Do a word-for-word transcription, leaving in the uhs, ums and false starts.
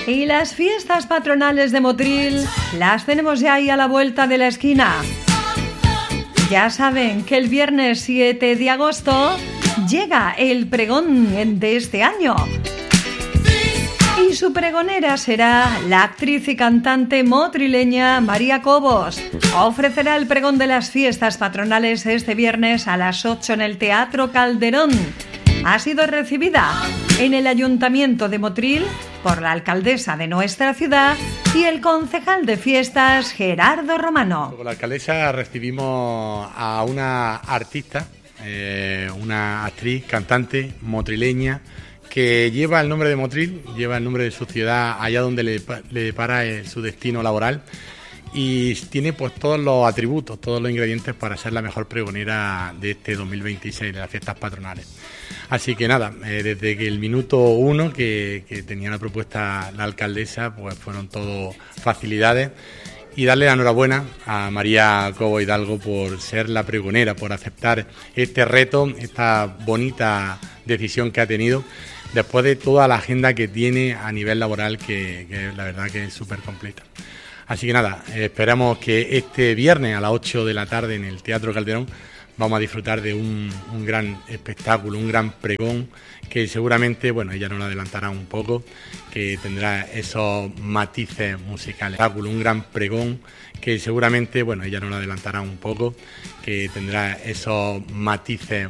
Y las fiestas patronales de Motril las tenemos ya ahí a la vuelta de la esquina. Ya saben que el viernes siete de agosto llega el pregón de este año. Y su pregonera será la actriz y cantante motrileña María Cobos. Ofrecerá el pregón de las fiestas patronales este viernes a las ocho en el Teatro Calderón. Ha sido recibida en el Ayuntamiento de Motril por la alcaldesa de nuestra ciudad y el concejal de fiestas Gerardo Romano. Con la alcaldesa recibimos a una artista, eh, una actriz, cantante motrileña, que lleva el nombre de Motril, lleva el nombre de su ciudad allá donde le, le depara eh, su destino laboral, y tiene pues todos los atributos, todos los ingredientes para ser la mejor pregonera de este dos mil veintiséis, de las fiestas patronales. Así que nada, eh, desde que el minuto uno que, que tenía la propuesta la alcaldesa, pues fueron todo facilidades. Y darle la enhorabuena a María Cobos Hidalgo por ser la pregonera, por aceptar este reto, esta bonita decisión que ha tenido, después de toda la agenda que tiene a nivel laboral, que, que la verdad que es súper completa. Así que nada, esperamos que este viernes a las ocho de la tarde en el Teatro Calderón vamos a disfrutar de un, un gran espectáculo, un gran pregón, que seguramente, bueno, ella nos lo adelantará un poco, que tendrá esos matices musicales. Un gran pregón que seguramente, bueno, ella nos lo adelantará un poco, que tendrá esos matices